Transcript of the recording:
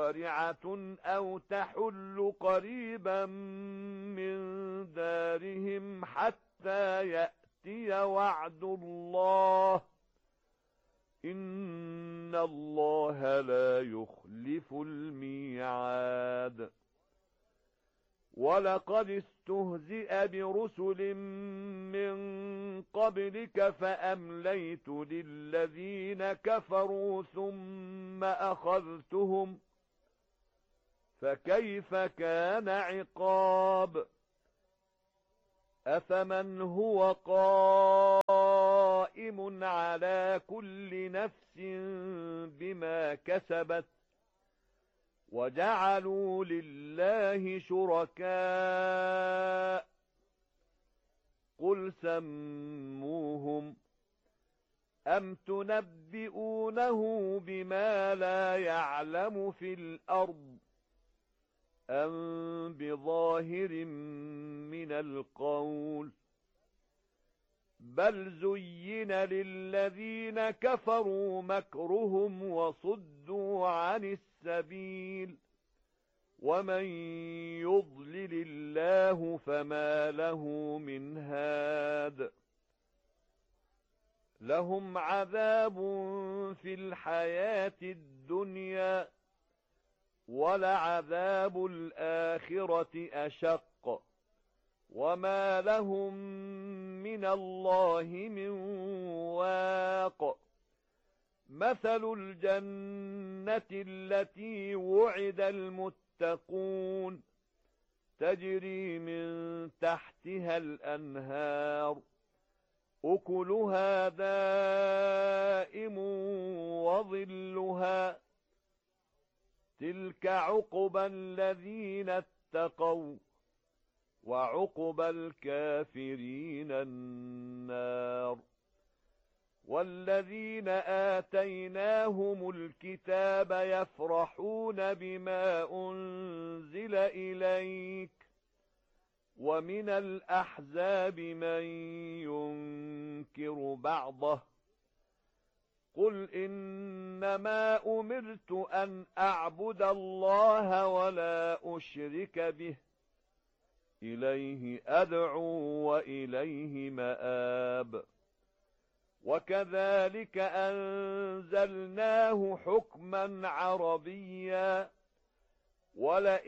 قارعة أو تحل قريبا من دارهم حتى يأتي وعد الله إن الله لا يخلف الميعاد ولقد استهزئ برسل من قبلك فأمليت للذين كفروا ثم أخذتهم فكيف كان عقاب أفمن هو قائم على كل نفس بما كسبت وجعلوا لله شركاء قل سموهم أم تنبئونه بما لا يعلم في الأرض أم بظاهر من القول بل زين للذين كفروا مكرهم وصدوا عن السبيل ومن يضلل الله فما له من هاد لهم عذاب في الحياة الدنيا ولعذاب الآخرة أشق وما لهم من الله من واق مثل الجنة التي وعد المتقون تجري من تحتها الأنهار أكلها دائم وظلها تلك عقبى الذين اتقوا وعقبى الكافرين النار والذين آتيناهم الكتاب يفرحون بما أنزل إليك ومن الأحزاب من ينكر بعضه قل إنما أمرت أن أعبد الله ولا أشرك به إليه أدعو وإليه مآب وكذلك أنزلناه حكما عربيا ولئن